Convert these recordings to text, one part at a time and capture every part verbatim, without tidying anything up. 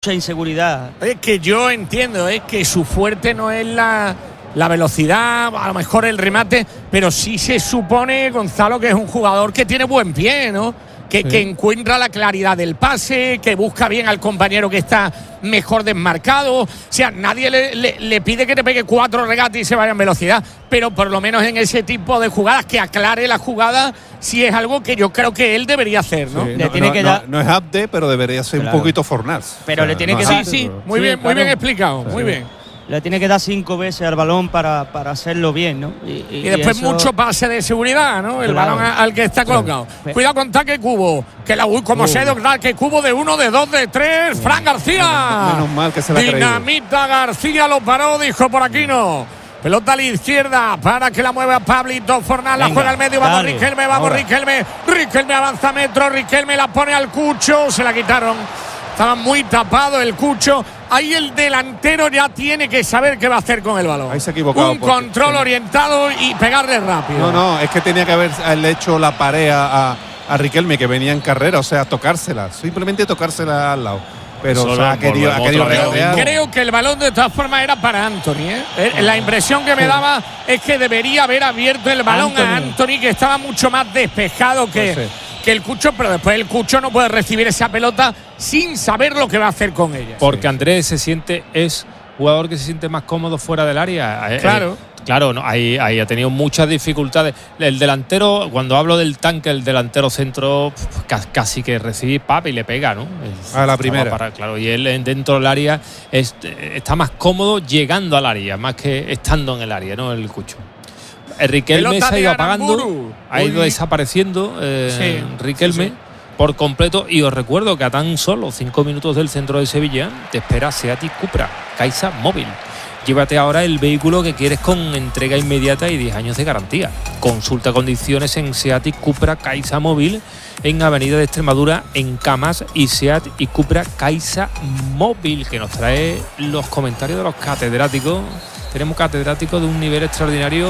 mucha inseguridad. Es que yo entiendo, es que su fuerte no es la, la velocidad, a lo mejor el remate, pero sí se supone, Gonzalo, que es un jugador que tiene buen pie, ¿no? Que, sí. que encuentra la claridad del pase, que busca bien al compañero que está mejor desmarcado. O sea, nadie le, le, le pide que te pegue cuatro regates y se vaya en velocidad, pero por lo menos en ese tipo de jugadas, que aclare la jugada, sí es algo que yo creo que él debería hacer, ¿no? Sí, le no, tiene no, que no, dar... no es apte, pero debería ser claro. un poquito Fornals. Pero o sea, le tiene no que sí, dar... Sí, muy sí, bien, claro. muy bien explicado, sí. muy bien. Le tiene que dar cinco veces al balón para, para hacerlo bien, ¿no? Y, y, y después y eso... mucho pase de seguridad, ¿no? El claro. balón al que está colocado. Sí. Cuidado con Taque Cubo, que la uy, como uh. se ha ido Taque Cubo de uno, de dos, de tres. Uh. Fran García. Menos mal que se la ha Dinamita García lo paró, dijo por aquí no. Pelota a la izquierda para que la mueva Pablito Fornal, la juega al medio, vamos dale. Riquelme, vamos Ahora. Riquelme. Riquelme avanza metro, Riquelme la pone al Cucho, se la quitaron. Estaba muy tapado el Cucho. Ahí el delantero ya tiene que saber qué va a hacer con el balón. Ahí se ha equivocado. Un control sí. orientado y pegarle rápido. No, no, es que tenía que haberle hecho la pared a, a Riquelme, que venía en carrera, o sea, tocársela. Simplemente tocársela al lado. Pero o sea, ha querido, ha querido regatear. Creo que el balón de todas formas era para Anthony, ¿eh? La impresión que me daba es que debería haber abierto el balón Anthony. a Anthony, que estaba mucho más despejado que... No sé. que el Cucho, pero después el Cucho no puede recibir esa pelota sin saber lo que va a hacer con ella. Porque Andrés se siente, es jugador que se siente más cómodo fuera del área. Claro. Eh, claro, no, ahí, ahí ha tenido muchas dificultades. El delantero, cuando hablo del tanque, el delantero centro casi que recibe pap y le pega, ¿no? Es, a la primera. Para, claro, y él dentro del área es, está más cómodo llegando al área, más que estando en el área, ¿no? El Cucho. Riquelme se ha ido apagando, ha ido desapareciendo eh, sí, Riquelme sí, sí. por completo, y os recuerdo que a tan solo cinco minutos del centro de Sevilla te espera Seat Cupra Caixa Móvil. Llévate ahora el vehículo que quieres con entrega inmediata y diez años de garantía. Consulta condiciones en Seat Cupra Caixa Móvil en Avenida de Extremadura en Camas, y Seat y Cupra Caixa Móvil, que nos trae los comentarios de los catedráticos. Tenemos catedráticos de un nivel extraordinario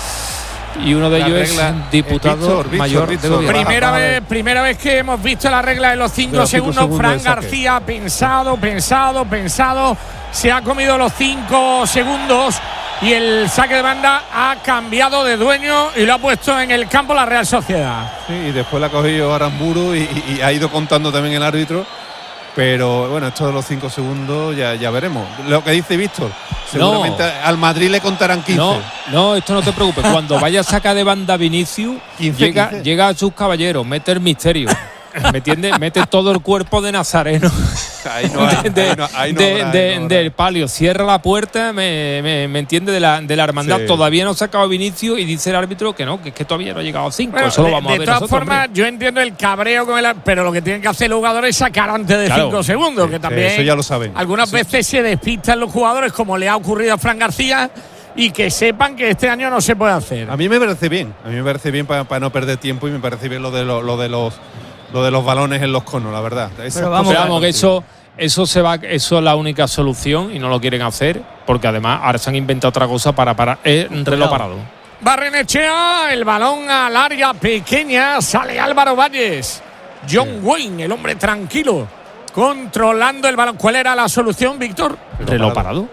y uno de la ellos regla, es diputado Víctor, mayor Víctor, de gobierno. Primera vez, primera vez que hemos visto la regla de los cinco, de los cinco segundos. segundos. Fran García pensado, pensado, pensado. Se ha comido los cinco segundos y el saque de banda ha cambiado de dueño y lo ha puesto en el campo la Real Sociedad. Sí, y después la ha cogido Aramburu y, y, y ha ido contando también el árbitro. Pero bueno, esto de los cinco segundos ya, ya veremos. Lo que dice Víctor, seguramente no. al Madrid le contarán quince. No, no, esto no te preocupes. Cuando vaya a sacar de banda Vinicius, quince, llega, quince. llega a sus caballeros, mete el misterio. ¿Me entiendes? Mete todo el cuerpo de Nazareno. Ahí no hay, de, ahí no, ahí no de, habrá, de, ahí no del palio. Cierra la puerta, me, me, me entiende, de la, de la hermandad. Sí. Todavía no ha sacado Vinicius y dice el árbitro que no, que es que todavía no ha llegado a cinco. Bueno, Eso lo de, vamos de a ver todas nosotros, formas, hombre. Yo entiendo el cabreo con el, pero lo que tienen que hacer los jugadores es sacar antes de claro. cinco segundos, que también eso ya lo saben. Algunas sí. veces se despistan los jugadores, como le ha ocurrido a Fran García, y que sepan que este año no se puede hacer. A mí me parece bien, a mí me parece bien para pa no perder tiempo, y me parece bien lo de, lo, lo de los lo de los balones en los conos, la verdad. Pero vamos, vamos que eso eso se va, eso es la única solución y no lo quieren hacer, porque además ahora se han inventado otra cosa para parar el reloj parado. Barrenechea, el balón al área pequeña, sale Álvaro Valles. John sí. Wayne, el hombre tranquilo, controlando el balón. ¿Cuál era la solución, Víctor? El reloj parado.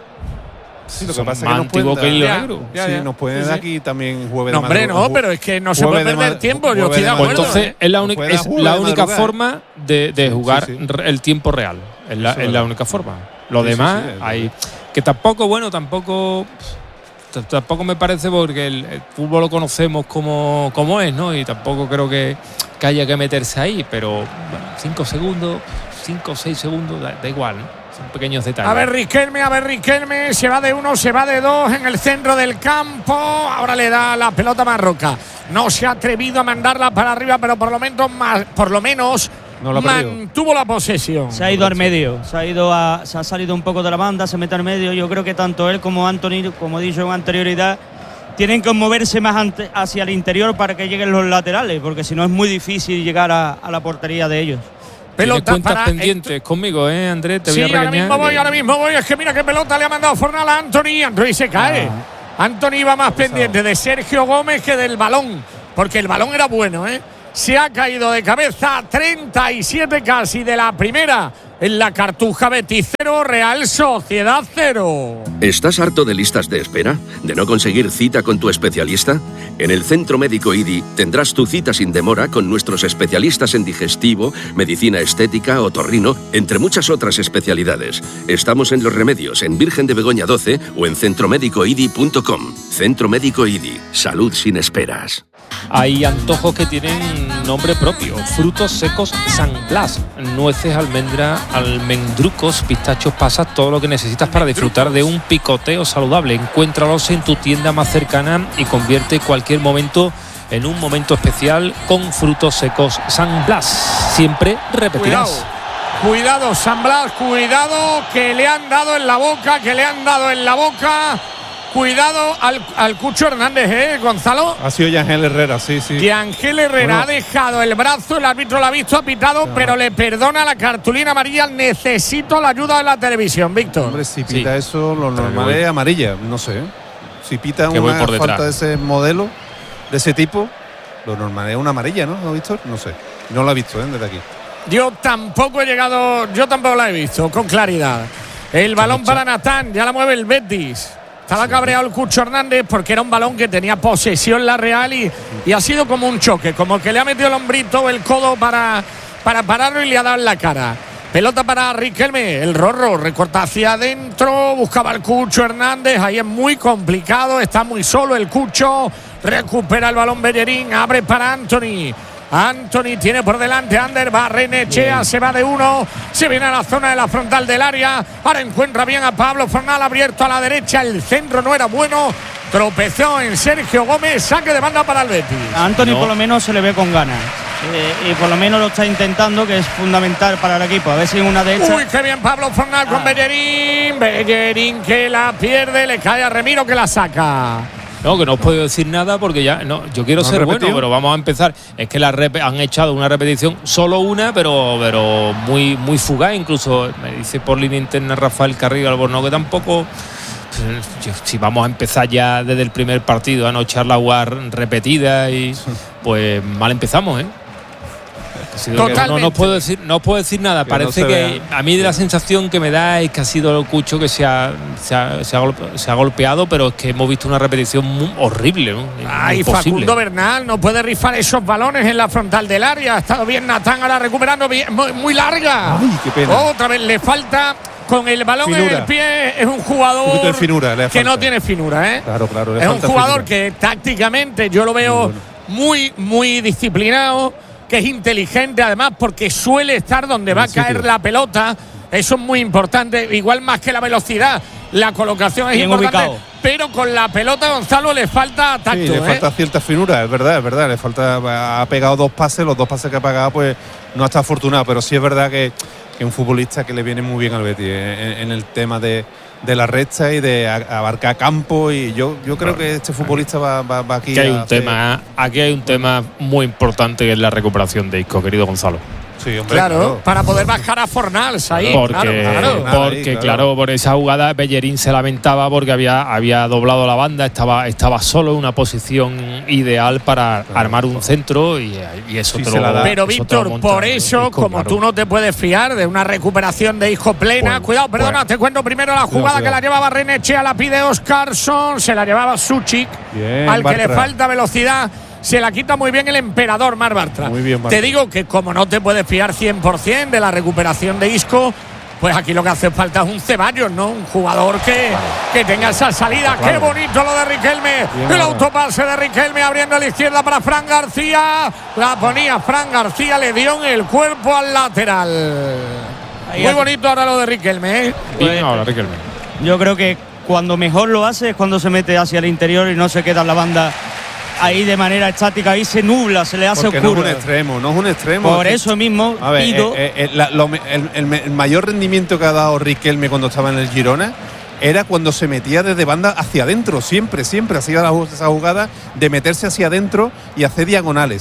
Sí, lo que pasa es que nos pueden dar, que el ya, negro. Ya, sí, ya. nos pueden dar aquí también jueves no, de madrugada. No, hombre, no, pero es que no se puede perder tiempo. Yo estoy de acuerdo. Pues entonces es la, única, es la única forma de, de jugar sí, sí. el tiempo real. Es la, es la única forma. Lo sí, demás, sí, sí, hay que tampoco, bueno, tampoco tampoco me parece, porque el, el fútbol lo conocemos como, como es, ¿no? Y tampoco creo que, que haya que meterse ahí, pero bueno, cinco segundos, cinco o seis segundos, da, da igual, ¿no? Pequeños detalles. A ver Riquelme, a ver Riquelme, se va de uno, se va de dos en el centro del campo. Ahora le da la pelota a Marroca. No se ha atrevido a mandarla para arriba, pero por lo menos, por lo menos no lo mantuvo la posesión. Se ha ido al medio, se ha ido a, se ha salido un poco de la banda, se mete al medio. Yo creo que tanto él como Anthony, como he dicho en anterioridad, tienen que moverse más ante, hacia el interior para que lleguen los laterales, porque si no es muy difícil llegar a, a la portería de ellos. Pelota cuentas para pendientes el... conmigo, ¿eh, Andrés? Te sí, voy a ahora mismo voy, ahora mismo voy. Es que mira qué pelota le ha mandado Fornal a Anthony. Anthony se cae. Ah. Anthony va más pendiente de Sergio Gómez que del balón, porque el balón era bueno, ¿eh? Se ha caído de cabeza, treinta y siete casi de la primera en la Cartuja. Betis cero, Real Sociedad cero. ¿Estás harto de listas de espera? ¿De no conseguir cita con tu especialista? En el Centro Médico I D I tendrás tu cita sin demora con nuestros especialistas en digestivo, medicina estética, otorrino, entre muchas otras especialidades. Estamos en Los Remedios, en Virgen de Begoña doce o en centro médico i d i punto com. Centro Médico I D I. Salud sin esperas. Hay antojos que tienen nombre propio. Frutos secos San Blas, nueces, almendra, almendrucos, pistachos, pasas, todo lo que necesitas para disfrutar de un picoteo saludable. Encuéntralos en tu tienda más cercana y convierte cualquier momento en un momento especial con frutos secos San Blas. Siempre repetirás. Cuidado, cuidado San Blas, cuidado que le han dado en la boca, que le han dado en la boca. Cuidado al, al Cucho Hernández, ¿eh, Gonzalo? Ha sido Yangel Herrera, sí, sí. Yangel Herrera bueno. ha dejado el brazo, el árbitro lo ha visto, ha pitado, no. pero le perdona la cartulina amarilla. Necesito la ayuda de la televisión, Víctor. Hombre, si pita sí. eso, lo normal es amarilla, no sé. Si pita una falta de ese modelo, de ese tipo, lo normal es una amarilla, ¿no, ¿No Víctor? No sé. No lo ha visto, ¿eh? Desde aquí. Yo tampoco he llegado, yo tampoco la he visto, con claridad. El balón para Natán, ya la mueve el Betis. Estaba cabreado el Cucho Hernández porque era un balón que tenía posesión la Real y, y ha sido como un choque, como que le ha metido el hombrito, el codo para, para pararlo y le ha dado en la cara. Pelota para Riquelme, el Rorro recorta hacia adentro, buscaba el Cucho Hernández, ahí es muy complicado, está muy solo el Cucho, recupera el balón Bellerín, abre para Anthony. Anthony tiene por delante a Ander, va Renechea, se va de uno, se viene a la zona de la frontal del área, ahora encuentra bien a Pablo Fornal, abierto a la derecha, el centro no era bueno, tropezó en Sergio Gómez, saque de banda para el Betis. A Anthony no. por lo menos se le ve con ganas eh, y por lo menos lo está intentando, que es fundamental para el equipo, a ver si en una de estas. Uy, qué bien Pablo Fornal ah. con Bellerín, Bellerín que la pierde, le cae a Remiro que la saca. No, que no os puedo decir nada porque ya no, yo quiero ser bueno, pero vamos a empezar. Es que la rep- han echado una repetición, solo una, pero pero muy muy fugaz. Incluso me dice por línea interna Rafael Carrillo Albornoz que tampoco. Si vamos a empezar ya desde el primer partido a no echar la agua repetida y pues mal empezamos, ¿eh? No, no, no puedo decir, no puedo decir nada. Que Parece no que vea. A mí de la sensación que me da es que ha sido el Cucho que se ha, se ha, se ha, golpe, se ha golpeado, pero es que hemos visto una repetición muy horrible, ¿no? Ay, Facundo Bernal no puede rifar esos balones en la frontal del área. Ha estado bien Natán, ahora recuperando bien, muy, muy larga. Ay, qué pena. Otra vez le falta. Con el balón finura. En el pie es un jugador un finura, que falta. no tiene finura, ¿eh? Claro, claro. Le es falta un jugador finura. Que tácticamente yo lo veo bueno. muy, muy disciplinado, que es inteligente además porque suele estar donde en va a caer sitio. La pelota. Eso es muy importante, igual más que la velocidad. La colocación es bien importante, ubicado. Pero con la pelota Gonzalo le falta tacto. Sí, le ¿eh? falta cierta finura, es verdad, es verdad. Le falta, ha pegado dos pases, los dos pases que ha pegado, pues no ha estado afortunado, pero sí es verdad que que un futbolista que le viene muy bien al Betis en, en el tema de, de la recta y de abarcar campo, y yo yo creo que este futbolista va, va, va aquí. Aquí hay un hacer... tema, aquí hay un tema muy importante que es la recuperación de Isco, querido Gonzalo. Sí, hombre, claro, claro, para poder bajar a Fornals ahí. Porque, claro, claro. porque claro. claro, por esa jugada Bellerín se lamentaba porque había, había doblado la banda, estaba, estaba solo en una posición ideal para claro. armar un centro y, y eso sí, te lo da. Pero Víctor, por eso, Isco, como claro. tú no te puedes fiar de una recuperación de Isco plena, bueno, cuidado, perdona, bueno. te cuento primero la jugada cuidado, que la llevaba Renechea, la pide Oscarson, se la llevaba Suchik, bien, al Bartra. Que le falta velocidad. Se la quita muy bien el emperador Mar Bartra. Muy bien, te digo que como no te puedes fiar cien por ciento de la recuperación de Isco, pues aquí lo que hace falta es un Ceballos, ¿no? Un jugador que, claro. que tenga esa salida. Claro. Qué bonito lo de Riquelme. Bien, el autopase de Riquelme abriendo a la izquierda para Fran García. La ponía Fran García, le dio en el cuerpo al lateral. Ahí muy bonito ahora lo de Riquelme, ¿eh? Bien ahora Riquelme. Yo creo que cuando mejor lo hace es cuando se mete hacia el interior y no se queda en la banda ahí de manera estática, ahí se nubla, se le hace porque oscuro. No es un extremo, no es un extremo. Por eso mismo a ver, pido. Eh, eh, la, lo, el, el, el mayor rendimiento que ha dado Riquelme cuando estaba en el Girona era cuando se metía desde banda hacia adentro, siempre, siempre hacía esa jugada de meterse hacia adentro y hacer diagonales.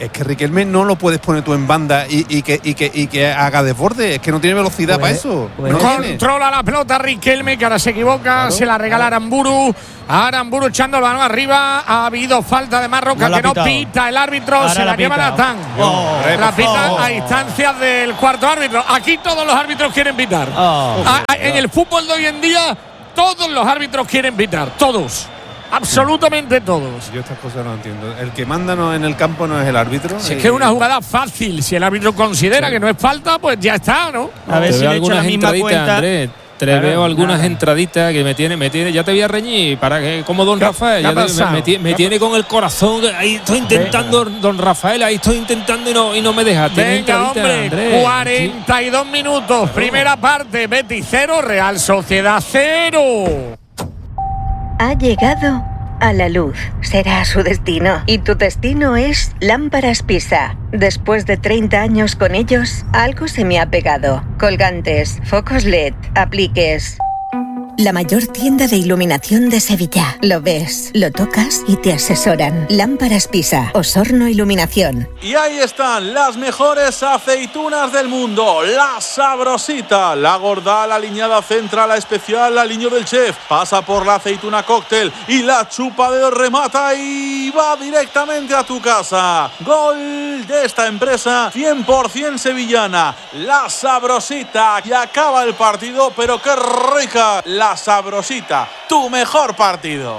es que Riquelme no lo puedes poner tú en banda y, y, que, y, que, y que haga desborde, es que no tiene velocidad pues, para eso. Pues no controla la pelota Riquelme, que ahora se equivoca, claro, se la regala claro. Aramburu. Aramburu echando el balón arriba. Ha habido falta de Marroca no que no pita el árbitro, ahora se la, la lleva Natán. Oh, la pita oh. a instancias del cuarto árbitro. Aquí todos los árbitros quieren pitar. Oh. A, a, en el fútbol de hoy en día, todos los árbitros quieren pitar, todos. Absolutamente todos. Yo estas cosas no entiendo. El que manda no en el campo no es el árbitro. Si es que es una jugada fácil. Si el árbitro considera sí. que no es falta, pues ya está, ¿no? A ver te si veo le algunas la misma cuenta. Andrés, te claro, veo algunas nada. entraditas que me tiene, me tiene, ya te voy a reñir para que, como don Rafael, ya te, me, me, me tiene con el corazón. Ahí estoy intentando, Venga. don Rafael, ahí estoy intentando y no, y no me deja. Venga, hombre, Andrés. cuarenta y dos minutos, primera parte, Betis cero, Real Sociedad cero. Ha llegado a la luz. Será su destino. Y tu destino es Lámparas Pisa. Después de treinta años con ellos, algo se me ha pegado. Colgantes, focos L E D, apliques. La mayor tienda de iluminación de Sevilla. Lo ves, lo tocas y te asesoran. Lámparas Pisa, Osorno Iluminación. Y ahí están las mejores aceitunas del mundo. La Sabrosita, la gorda, la aliñada central, la especial, la aliño del chef. Pasa por la aceituna cóctel y la chupa de remata y va directamente a tu casa. Gol de esta empresa cien por ciento sevillana. La Sabrosita. Y acaba el partido, pero qué rica. La Sabrosita, tu mejor partido.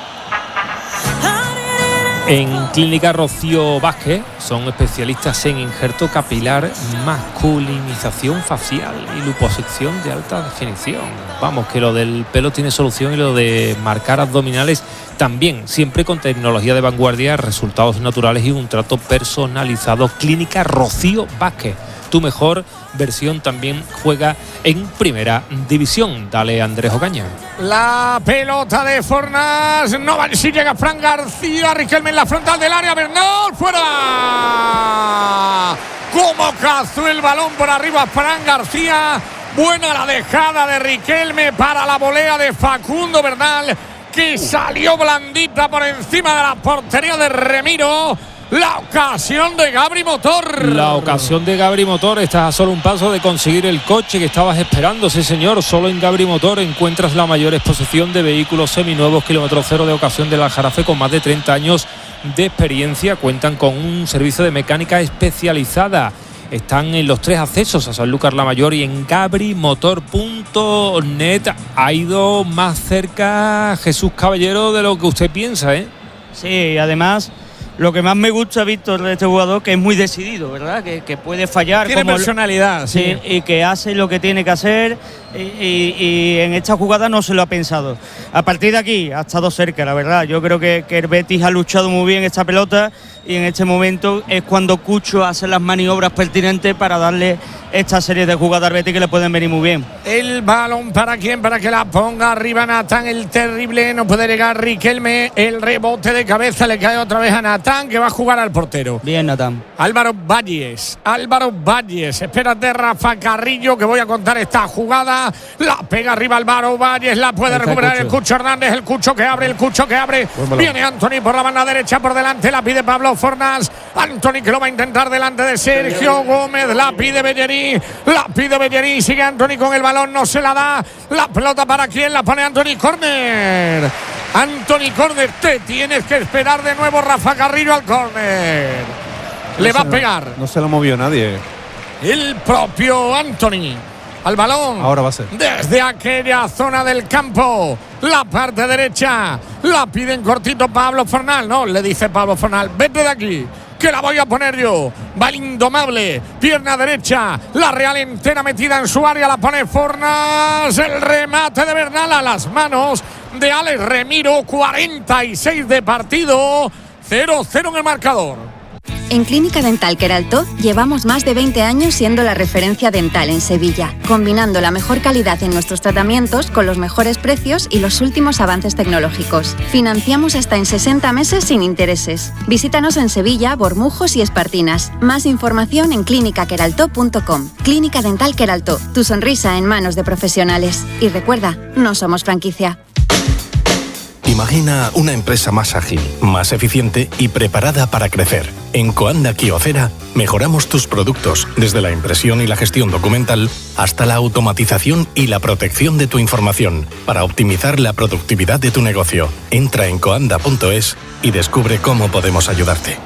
En Clínica Rocío Vázquez son especialistas en injerto capilar, masculinización facial y liposucción de alta definición. Vamos, que lo del pelo tiene solución y lo de marcar abdominales también, siempre con tecnología de vanguardia, resultados naturales y un trato personalizado. Clínica Rocío Vázquez, tu mejor versión, también juega en primera división. Dale, Andrés Ocaña. La pelota de Fornás, no vale si llega Fran García, Riquelme en la frontal del área, Bernal, fuera. Como cazó el balón por arriba Fran García, buena la dejada de Riquelme para la volea de Facundo Bernal, que salió blandita por encima de la portería de Remiro. La ocasión de Gabri Motor. La ocasión de Gabri Motor. Estás a solo un paso de conseguir el coche que estabas esperando. Sí, señor. Solo en Gabri Motor encuentras la mayor exposición de vehículos seminuevos, kilómetro cero de ocasión de la Jarafe, con más de treinta años de experiencia. Cuentan con un servicio de mecánica especializada. Están en los tres accesos a Sanlúcar la Mayor y en gabri motor punto net. Ha ido más cerca Jesús Caballero de lo que usted piensa, ¿eh? Sí, además, lo que más me gusta, Víctor, de este jugador, que es muy decidido, ¿verdad? Que, que puede fallar. Tiene como personalidad, sí, sí. Y que hace lo que tiene que hacer y, y, y en esta jugada no se lo ha pensado. A partir de aquí ha estado cerca, la verdad. Yo creo que, que el Betis ha luchado muy bien esta pelota y en este momento es cuando Cucho hace las maniobras pertinentes para darle esta serie de jugadas al Betis que le pueden venir muy bien. El balón para quién, para que la ponga arriba Natán, el terrible, no puede llegar Riquelme, el rebote de cabeza le cae otra vez a Natán, que va a jugar al portero. Bien, Natán. Álvaro Valles, Álvaro Valles, espérate Rafa Carrillo, que voy a contar esta jugada, la pega arriba Álvaro Valles, la puede recuperar el Cucho Hernández, el Cucho que abre, el Cucho que abre, viene Antony por la banda derecha, por delante, la pide Pablo Fornás, Antony que lo va a intentar delante de Sergio Gómez, la pide Bellerín, la pide Bellerín, sigue Antony con el balón, no se la da, la pelota para quién, la pone Antony, córner, Antony córner, te tienes que esperar de nuevo Rafa Carrillo al córner, le va a pegar, no se lo movió nadie, el propio Antony al balón. Ahora va a ser. Desde aquella zona del campo, la parte derecha, la piden cortito Pablo Fornal. No, le dice Pablo Fornal, vete de aquí, que la voy a poner yo. Va el indomable, pierna derecha, la Real entera metida en su área, la pone Fornals. El remate de Bernal a las manos de Alex Remiro. cuarenta y seis de partido, cero cero en el marcador. En Clínica Dental Queraltó llevamos más de veinte años siendo la referencia dental en Sevilla, combinando la mejor calidad en nuestros tratamientos con los mejores precios y los últimos avances tecnológicos. Financiamos hasta en sesenta meses sin intereses. Visítanos en Sevilla, Bormujos y Espartinas. Más información en clínica queraltó punto com. Clínica Dental Queraltó, tu sonrisa en manos de profesionales. Y recuerda, no somos franquicia. Imagina una empresa más ágil, más eficiente y preparada para crecer. En Coanda Kyocera mejoramos tus productos desde la impresión y la gestión documental hasta la automatización y la protección de tu información para optimizar la productividad de tu negocio. Entra en coanda punto es y descubre cómo podemos ayudarte.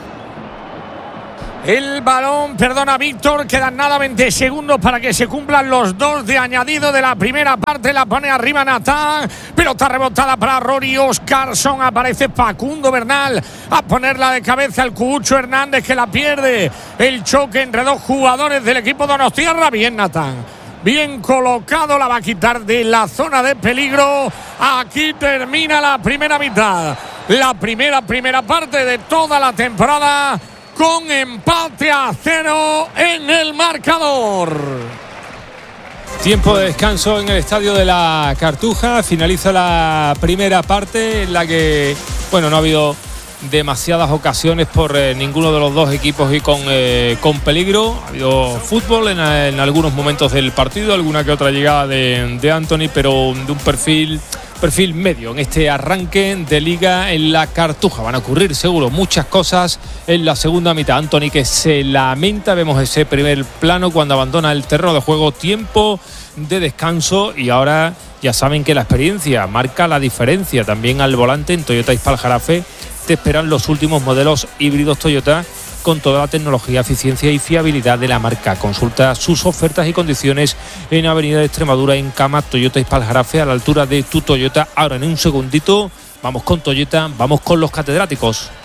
El balón, perdona Víctor, quedan nada veinte segundos para que se cumplan los dos de añadido de la primera parte. La pone arriba Natán, pelota rebotada para Rory Oscarson, aparece Facundo Bernal a ponerla de cabeza el Cucho Hernández, que la pierde. El choque entre dos jugadores del equipo donostiarra. Bien Natán, bien colocado, la va a quitar de la zona de peligro. Aquí termina la primera mitad, la primera primera parte de toda la temporada, con empate a cero en el marcador. Tiempo de descanso en el estadio de la Cartuja. Finaliza la primera parte en la que, bueno, no ha habido demasiadas ocasiones por eh, ninguno de los dos equipos y con, eh, con peligro. Ha habido fútbol en, en algunos momentos del partido, alguna que otra llegada de, de Anthony, pero de un perfil... perfil medio en este arranque de liga en la Cartuja. Van a ocurrir seguro muchas cosas en la segunda mitad. Anthony, que se lamenta, vemos ese primer plano cuando abandona el terreno de juego. Tiempo de descanso y ahora ya saben que la experiencia marca la diferencia. También al volante en Toyota Ispal Jarafe te esperan los últimos modelos híbridos Toyota con toda la tecnología, eficiencia y fiabilidad de la marca. Consulta sus ofertas y condiciones en Avenida de Extremadura, en Cama, Toyota Ispal Jarafe, a la altura de tu Toyota. Ahora en un segundito vamos con Toyota, vamos con los catedráticos.